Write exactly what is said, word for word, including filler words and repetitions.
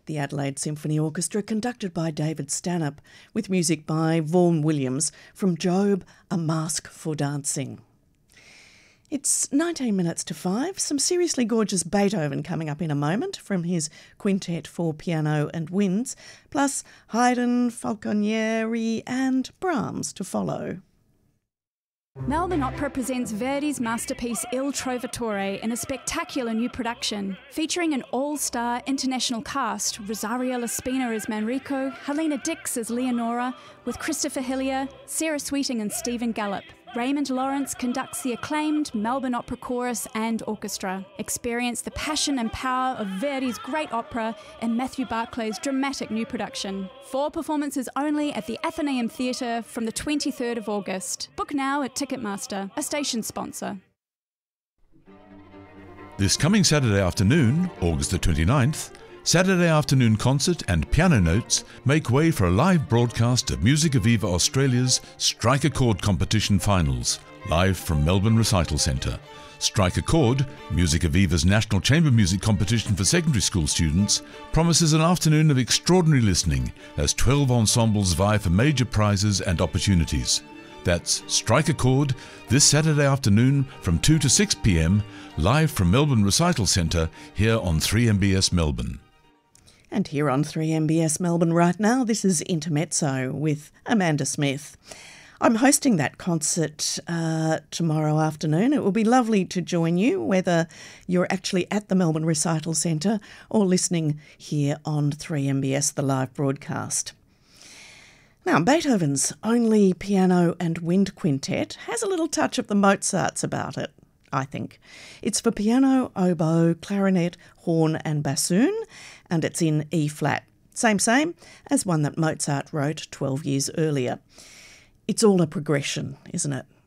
The Adelaide Symphony Orchestra, conducted by David Stanhope, with music by Vaughan Williams from Job, A Mask for Dancing. It's nineteen minutes to five. Some seriously gorgeous Beethoven coming up in a moment from his Quintet for Piano and Winds, plus Haydn, Falconieri and Brahms to follow. Melbourne Opera presents Verdi's masterpiece Il Trovatore in a spectacular new production, featuring an all-star international cast: Rosario Laspina as Manrico, Helena Dix as Leonora, with Christopher Hillier, Sarah Sweeting and Stephen Gallup. Raymond Lawrence conducts the acclaimed Melbourne Opera Chorus and Orchestra. Experience the passion and power of Verdi's great opera in Matthew Barclay's dramatic new production. Four performances only at the Athenaeum Theatre from the twenty-third of August. Book now at Ticketmaster, a station sponsor. This coming Saturday afternoon, August the twenty-ninth, Saturday afternoon concert and piano notes make way for a live broadcast of Music Aviva Australia's Strike a Chord competition finals, live from Melbourne Recital Centre. Strike a Chord, Music Aviva's national chamber music competition for secondary school students, promises an afternoon of extraordinary listening as twelve ensembles vie for major prizes and opportunities. That's Strike a Chord this Saturday afternoon from two to six p m, live from Melbourne Recital Centre here on three M B S Melbourne. And here on three M B S Melbourne right now, this is Intermezzo with Amanda Smith. I'm hosting that concert uh, tomorrow afternoon. It will be lovely to join you, whether you're actually at the Melbourne Recital Centre or listening here on three M B S, the live broadcast. Now, Beethoven's only piano and wind quintet has a little touch of the Mozart's about it, I think. It's for piano, oboe, clarinet, horn and bassoon, and it's in E-flat. Same, same as one that Mozart wrote twelve years earlier. It's all a progression, isn't it?